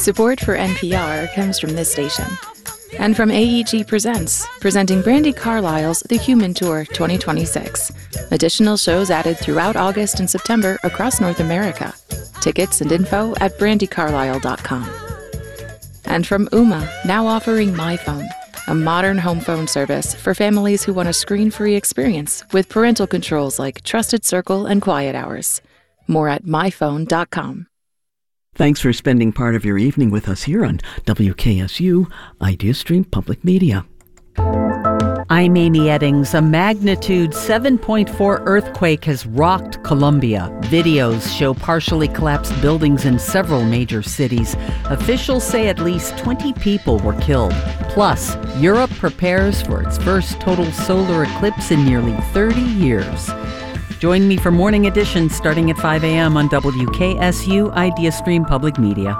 Support for NPR comes from this station. And from AEG Presents, presenting Brandi Carlile's The Human Tour 2026. Additional shows added throughout August and September across North America. Tickets and info at brandicarlile.com. And from Ooma, now offering MyPhone, a modern home phone service for families who want a screen-free experience with parental controls like Trusted Circle and Quiet Hours. More at myphone.com. Thanks for spending part of your evening with us here on WKSU IdeaStream Public Media. I'm Amy Eddings. A magnitude 7.4 earthquake has rocked Colombia. Videos show partially collapsed buildings in several major cities. Officials say at least 20 people were killed. Plus, Europe prepares for its first total solar eclipse in nearly 30 years. Join me for Morning Edition starting at 5 a.m. on WKSU IdeaStream Public Media.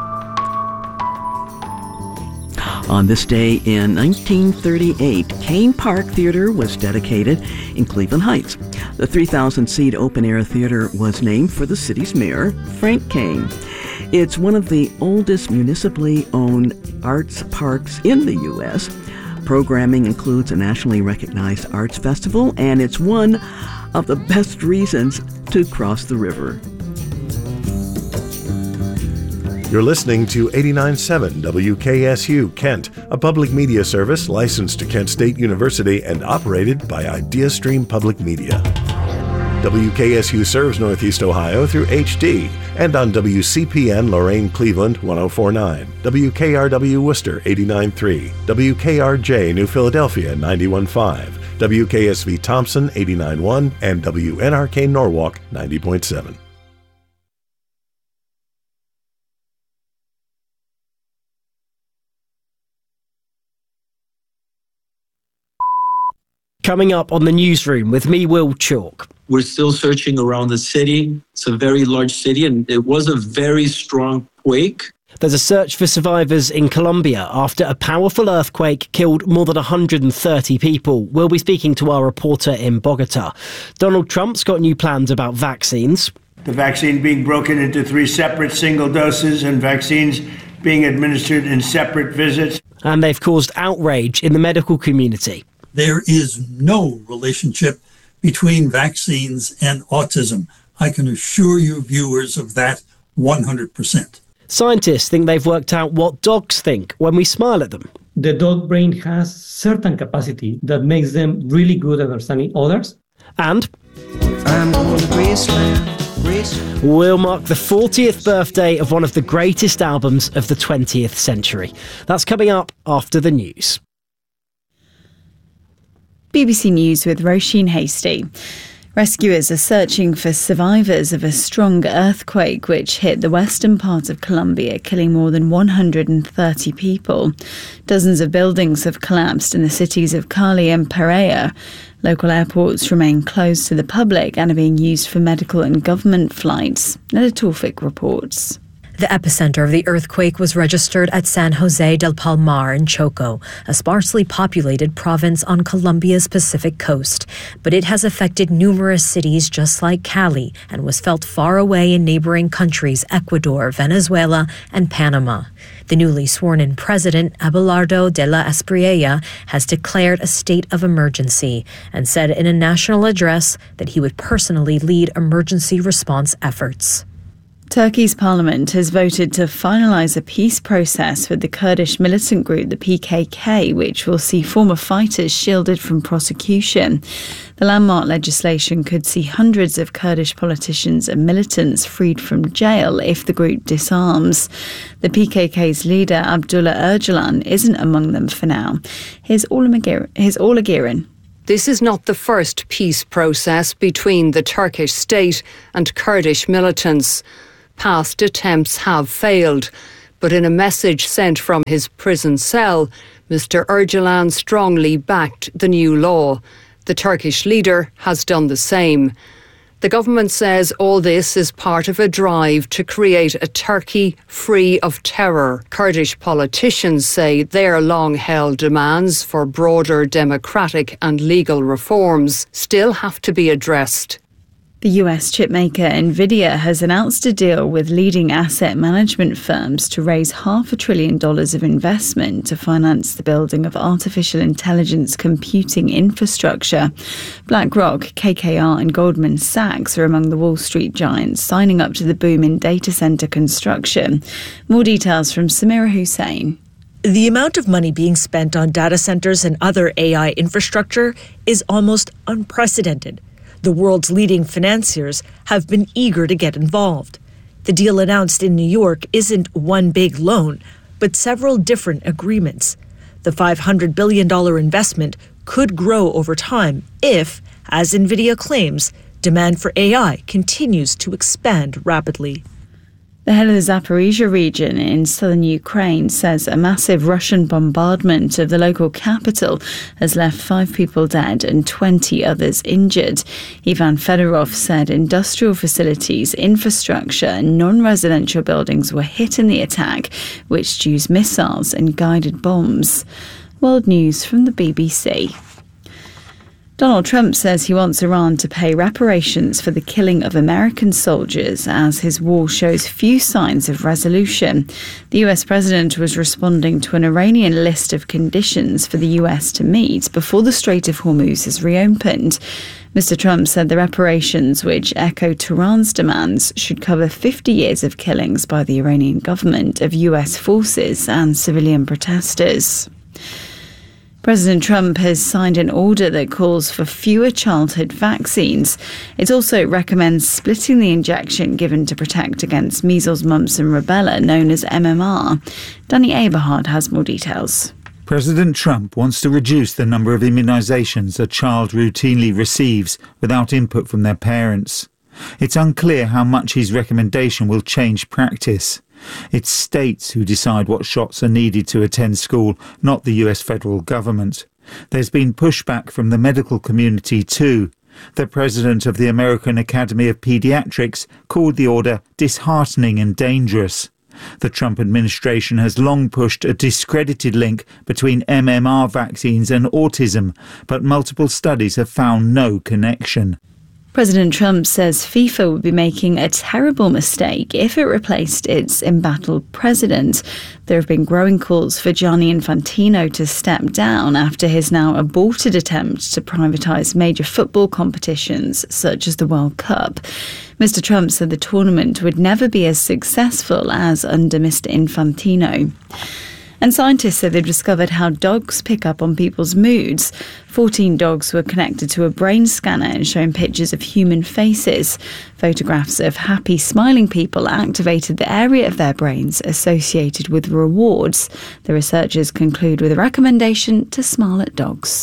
On this day in 1938, Kane Park Theater was dedicated in Cleveland Heights. The 3,000-seat open-air theater was named for the city's mayor, Frank Kane. It's one of the oldest municipally owned arts parks in the U.S. Programming includes a nationally recognized arts festival, and it's one of the best reasons to cross the river. You're listening to 89.7 WKSU Kent, a public media service licensed to Kent State University and operated by IdeaStream Public Media. WKSU serves Northeast Ohio through HD and on WCPN Lorain Cleveland 104.9, WKRW Worcester 89.3, WKRJ New Philadelphia 91.5, WKSV Thompson 89.1, and WNRK Norwalk 90.7. Coming up on the newsroom with me, Will Chalk. We're still searching around the city. It's a very large city, and it was a very strong quake. There's a search for survivors in Colombia after a powerful earthquake killed more than 130 people. We'll be speaking to our reporter in Bogota. Donald Trump's got new plans about vaccines. The vaccine being broken into 3 separate single doses and vaccines being administered in separate visits. And they've caused outrage in the medical community. There is no relationship between vaccines and autism. I can assure you viewers of that 100%. Scientists think they've worked out what dogs think when we smile at them. The dog brain has certain capacity that makes them really good at understanding others. And I'm going to Graceland. We'll mark the 40th birthday of one of the greatest albums of the 20th century. That's coming up after the news. BBC News with Roisin Hasty. Rescuers are searching for survivors of a strong earthquake which hit the western part of Colombia, killing more than 130 people. Dozens of buildings have collapsed in the cities of Cali and Pereira. Local airports remain closed to the public and are being used for medical and government flights. Neda Tawfik reports. The epicenter of the earthquake was registered at San Jose del Palmar in Choco, a sparsely populated province on Colombia's Pacific coast. But it has affected numerous cities just like Cali and was felt far away in neighboring countries Ecuador, Venezuela, and Panama. The newly sworn-in president, Abelardo de la Espriella, has declared a state of emergency and said in a national address that he would personally lead emergency response efforts. Turkey's parliament has voted to finalise a peace process with the Kurdish militant group, the PKK, which will see former fighters shielded from prosecution. The landmark legislation could see hundreds of Kurdish politicians and militants freed from jail if the group disarms. The PKK's leader, Abdullah Öcalan, isn't among them for now. Here's Ola Girin. This is not the first peace process between the Turkish state and Kurdish militants. Past attempts have failed, but in a message sent from his prison cell, Mr. Öcalan strongly backed the new law. The Turkish leader has done the same. The government says all this is part of a drive to create a Turkey free of terror. Kurdish politicians say their long-held demands for broader democratic and legal reforms still have to be addressed. The US chipmaker Nvidia has announced a deal with leading asset management firms to raise $500 billion of investment to finance the building of artificial intelligence computing infrastructure. BlackRock, KKR and Goldman Sachs are among the Wall Street giants signing up to the boom in data center construction. More details from Samira Hussain. The amount of money being spent on data centers and other AI infrastructure is almost unprecedented. The world's leading financiers have been eager to get involved. The deal announced in New York isn't one big loan, but several different agreements. The $500 billion investment could grow over time if, as Nvidia claims, demand for AI continues to expand rapidly. The head of the Zaporizhzhia region in southern Ukraine says a massive Russian bombardment of the local capital has left 5 people dead and 20 others injured. Ivan Fedorov said industrial facilities, infrastructure and non-residential buildings were hit in the attack, which used missiles and guided bombs. World News from the BBC. Donald Trump says he wants Iran to pay reparations for the killing of American soldiers as his war shows few signs of resolution. The US president was responding to an Iranian list of conditions for the US to meet before the Strait of Hormuz is reopened. Mr. Trump said the reparations, which echo Tehran's demands, should cover 50 years of killings by the Iranian government of US forces and civilian protesters. President Trump has signed an order that calls for fewer childhood vaccines. It also recommends splitting the injection given to protect against measles, mumps and rubella, known as MMR. Danny Aberhard has more details. President Trump wants to reduce the number of immunisations a child routinely receives without input from their parents. It's unclear how much his recommendation will change practice. It's states who decide what shots are needed to attend school, not the US federal government. There's been pushback from the medical community too. The president of the American Academy of Pediatrics called the order disheartening and dangerous. The Trump administration has long pushed a discredited link between MMR vaccines and autism, but multiple studies have found no connection. President Trump says FIFA would be making a terrible mistake if it replaced its embattled president. There have been growing calls for Gianni Infantino to step down after his now aborted attempt to privatise major football competitions such as the World Cup. Mr. Trump said the tournament would never be as successful as under Mr. Infantino. And scientists say they've discovered how dogs pick up on people's moods. 14 dogs were connected to a brain scanner and shown pictures of human faces. Photographs of happy, smiling people activated the area of their brains associated with rewards. The researchers conclude with a recommendation to smile at dogs.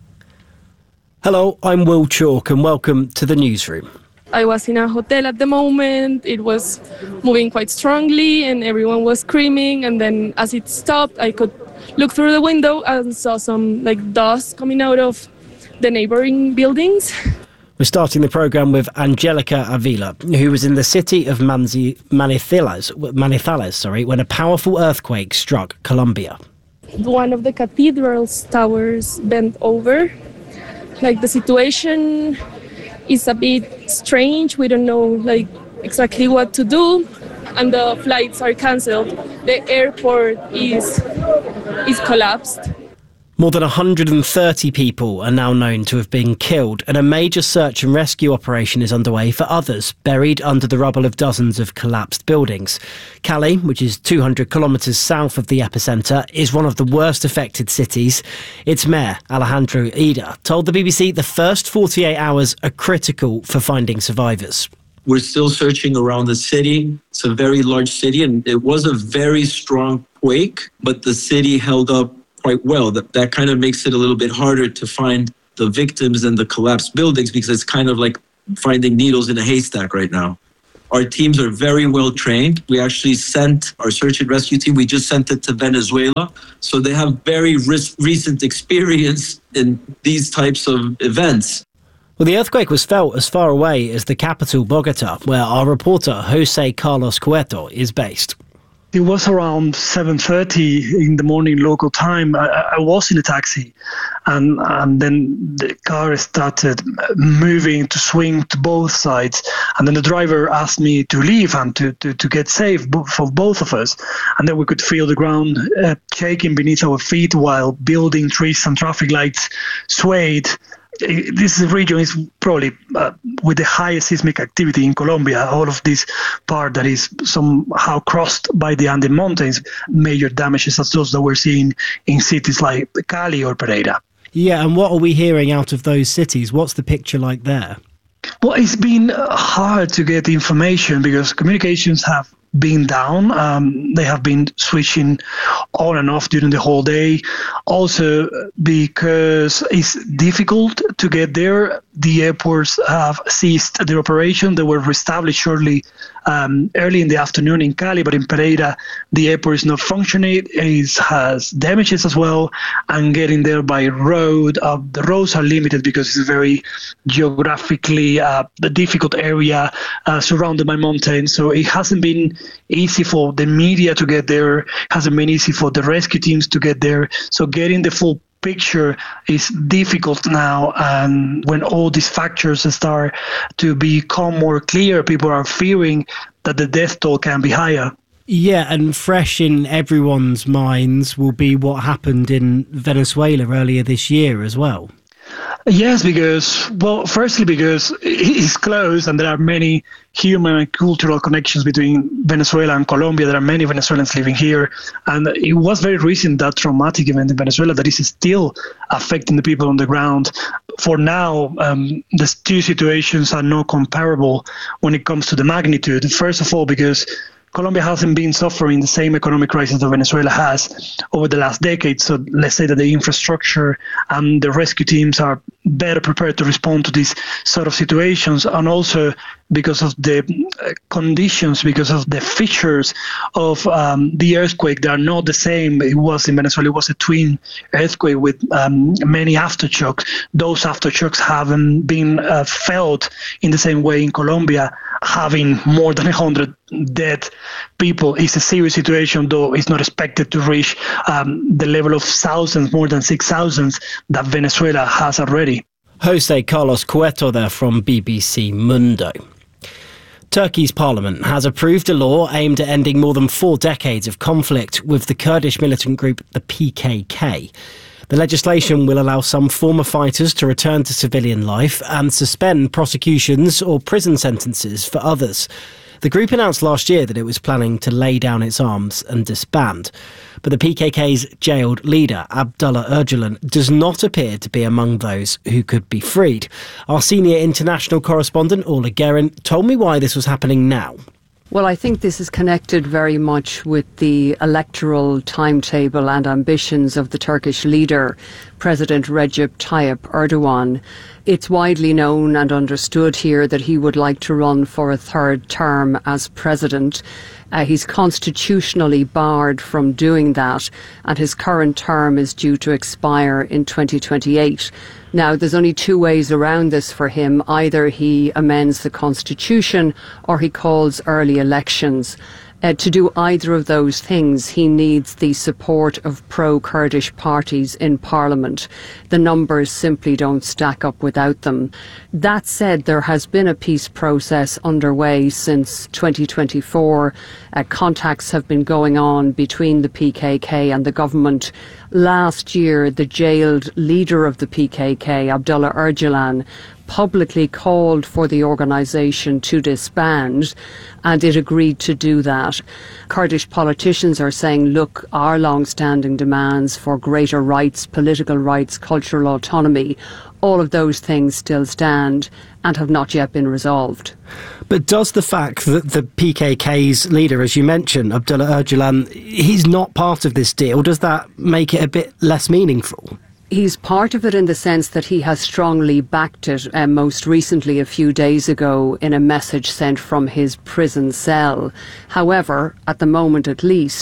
Hello, I'm Will Chalk and welcome to the newsroom. I was in a hotel at the moment. It was moving quite strongly and everyone was screaming. And then as it stopped, I could look through the window and saw some dust coming out of the neighboring buildings. We're starting the programme with Angelica Avila, who was in the city of Manizales, when a powerful earthquake struck Colombia. One of the cathedral's towers bent over. The situation is a bit strange. We don't know exactly what to do, and the flights are cancelled. The airport is collapsed. More than 130 people are now known to have been killed, and a major search and rescue operation is underway for others buried under the rubble of dozens of collapsed buildings. Cali, which is 200 kilometres south of the epicentre, is one of the worst affected cities. Its mayor, Alejandro Ida, told the BBC the first 48 hours are critical for finding survivors. We're still searching around the city. It's a very large city, and it was a very strong quake, but the city held up quite well. That kind of makes it a little bit harder to find the victims in the collapsed buildings, because it's kind of like finding needles in a haystack right now. Our teams are very well trained. We actually sent our search and rescue team, we just sent it to Venezuela. So they have very recent experience in these types of events. Well, the earthquake was felt as far away as the capital, Bogota, where our reporter Jose Carlos Cueto is based. It was around 7:30 in the morning local time. I was in a taxi, and then the car started moving to swing to both sides. And then the driver asked me to leave and to get safe for both of us. And then we could feel the ground shaking beneath our feet while building trees and traffic lights swayed. This region is probably with the highest seismic activity in Colombia. All of this part that is somehow crossed by the Andes Mountains, major damages as those that we're seeing in cities like Cali or Pereira. Yeah, and what are we hearing out of those cities? What's the picture like there? Well, it's been hard to get information because communications have been down. They have been switching on and off during the whole day. Also, because it's difficult to get there, the airports have ceased their operation. They were reestablished shortly early in the afternoon in Cali, but in Pereira, the airport is not functioning. It has damages as well, and getting there by road, the roads are limited because it's a very geographically difficult area surrounded by mountains. So it hasn't been easy for the media to get there, hasn't been easy for the rescue teams to get there. So getting the full picture is difficult now, and when all these factors start to become more clear, people are fearing that the death toll can be higher. Yeah, and fresh in everyone's minds will be what happened in Venezuela earlier this year as well. Yes, firstly because it's close and there are many human and cultural connections between Venezuela and Colombia. There are many Venezuelans living here. And it was very recent, that traumatic event in Venezuela, that is still affecting the people on the ground. For now, the two situations are not comparable when it comes to the magnitude. First of all, because Colombia hasn't been suffering the same economic crisis that Venezuela has over the last decade. So let's say that the infrastructure and the rescue teams are better prepared to respond to these sort of situations. And also because of the conditions, because of the features of the earthquake, they are not the same. It was in Venezuela, it was a twin earthquake with many aftershocks. Those aftershocks haven't been felt in the same way in Colombia. Having more than 100 dead people is a serious situation, though it's not expected to reach the level of thousands, more than 6,000 that Venezuela has already. Jose Carlos Cueto there from BBC Mundo. Turkey's parliament has approved a law aimed at ending more than 4 decades of conflict with the Kurdish militant group, the PKK. The legislation will allow some former fighters to return to civilian life and suspend prosecutions or prison sentences for others. The group announced last year that it was planning to lay down its arms and disband. But the PKK's jailed leader, Abdullah Öcalan, does not appear to be among those who could be freed. Our senior international correspondent, Orla Guerin, told me why this was happening now. Well, I think this is connected very much with the electoral timetable and ambitions of the Turkish leader, President Recep Tayyip Erdogan. It's widely known and understood here that he would like to run for a third term as president. He's constitutionally barred from doing that, and his current term is due to expire in 2028. Now, there's only 2 ways around this for him. Either he amends the constitution or he calls early elections. To do either of those things, he needs the support of pro-Kurdish parties in Parliament. The numbers simply don't stack up without them. That said, there has been a peace process underway since 2024. Contacts have been going on between the PKK and the government. Last year, the jailed leader of the PKK, Abdullah Öcalan, publicly called for the organisation to disband, and it agreed to do that. Kurdish politicians are saying, look, our long-standing demands for greater rights, political rights, cultural autonomy, all of those things still stand and have not yet been resolved. But does the fact that the PKK's leader, as you mentioned, Abdullah Öcalan, he's not part of this deal, does that make it a bit less meaningful? He's part of it in the sense that he has strongly backed it, most recently a few days ago in a message sent from his prison cell. However, at the moment at least,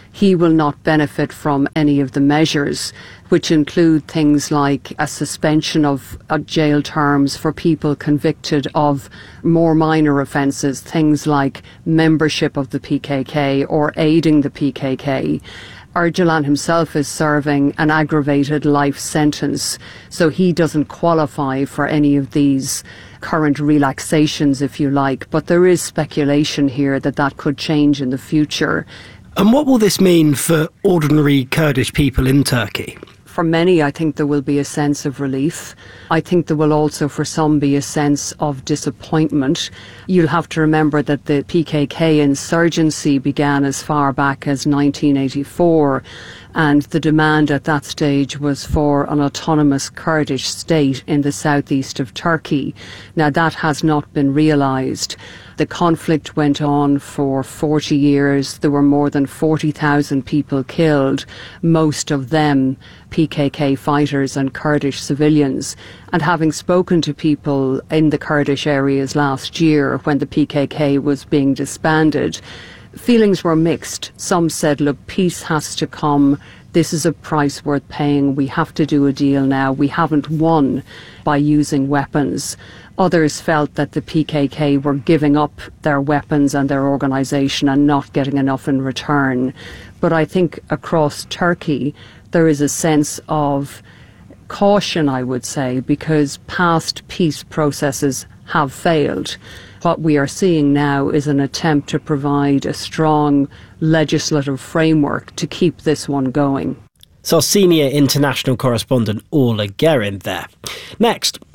he will not benefit from any of the measures, which include things like a suspension of jail terms for people convicted of more minor offences, things like membership of the PKK or aiding the PKK. Öcalan himself is serving an aggravated life sentence, so he doesn't qualify for any of these current relaxations, if you like. But there is speculation here that that could change in the future. And what will this mean for ordinary Kurdish people in Turkey? For many, I think there will be a sense of relief. I think there will also, for some, be a sense of disappointment. You'll have to remember that the PKK insurgency began as far back as 1984, and the demand at that stage was for an autonomous Kurdish state in the southeast of Turkey. Now, that has not been realised. The conflict went on for 40 years. There were more than 40,000 people killed, most of them PKK fighters and Kurdish civilians. And having spoken to people in the Kurdish areas last year when the PKK was being disbanded, feelings were mixed. Some said, look, peace has to come. This is a price worth paying. We have to do a deal now. We haven't won by using weapons. Others felt that the PKK were giving up their weapons and their organisation and not getting enough in return. But I think across Turkey there is a sense of caution, I would say, because past peace processes have failed. What we are seeing now is an attempt to provide a strong legislative framework to keep this one going. So senior international correspondent Orla Guerin there. Next,